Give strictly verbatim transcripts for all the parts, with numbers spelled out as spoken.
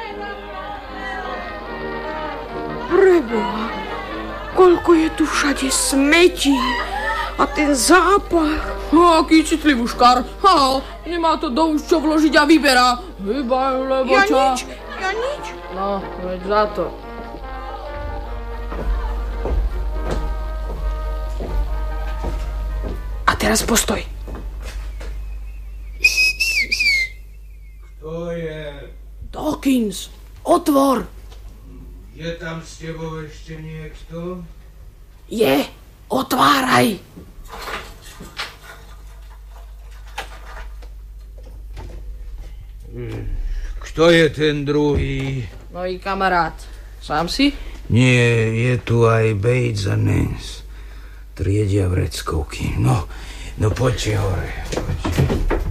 Preboha, koľko je tu všade smetí a ten zápach. No, aký citlivúškar. Ha, nemá to do už čo vložiť a vyberá. Hýbaj, lebo ja ča... Ja nič, ja nič. No, veď za to. A teraz postoj. Kto je? Dawkins, otvor. Je tam s tebou ešte niekto? Je, otváraj. Kto je ten druhý? Nový kamarát. Sám si? Nie, je tu aj Bates a Nance. Triedia vreckovky. No, no poďte hore, poďte.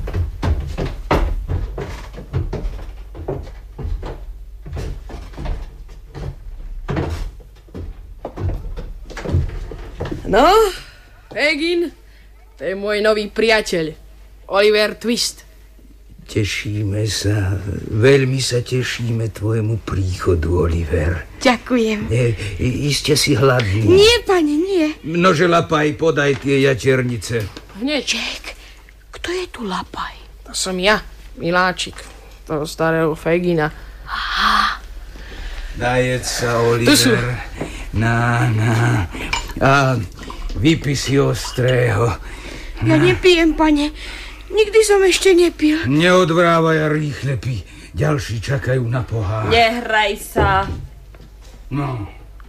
No, Fagin, to je môj nový priateľ, Oliver Twist. Tešíme sa, veľmi sa tešíme tvojemu príchodu, Oliver. Ďakujem. E, iste si hladný. Nie, pane, nie. Nože Lapaj, podaj tie jaternice. Hneď. Jack, kto je tu Lapaj? To som ja, miláčik toho starého Fagina. Aha. Najed sa, Oliver. Tu sú. Na, na. A vypij si ostrého. Ja nepijem, pane. Nikdy som ešte nepil. Neodvrávaj a rýchle pí. Ďalší čakajú na pohár. Nehraj sa. No.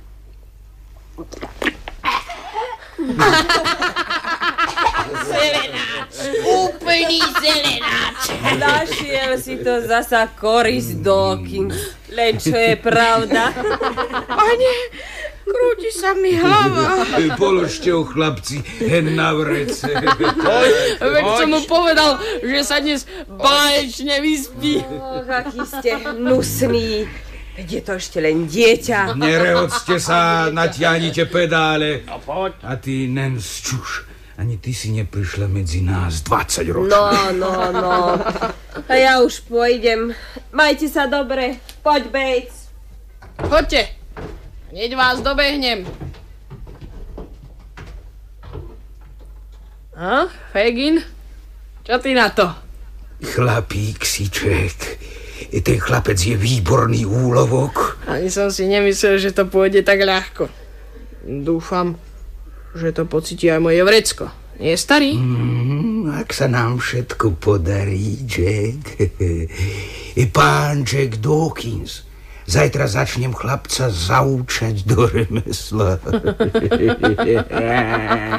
Zelenáč. Úplný zelenáč. Našiel si to zasa Coris Dawkins. Len čo je pravda. Pane, krúti sa mi hlava. Položte ho, chlapci, hen na vrece. Veď som mu povedal, že sa dnes báječne vyspí. Och, aký ste hnusný. Veď je to ešte len dieťa. Nerehoďte sa, natiahnite pedále. A ty, Nance, čuš. Ani ty si neprišla medzi nás dvadsať ročná. No, no, no. A ja už pôjdem. Majte sa dobre. Poď, Bates. Poďte. Hneď vás dobehnem. A, Fagin? Čo ty na to? Chlapík si, Jack. Ten chlapec je výborný úlovok. Ani som si nemyslel, že to pôjde tak ľahko. Dúfam, že to pocíti aj moje vrecko. Nie je starý? Mm, ak sa nám všetko podarí, Jack. Pán Jack Dawkins. Zajtra začnem chlapca zaučať do remesla.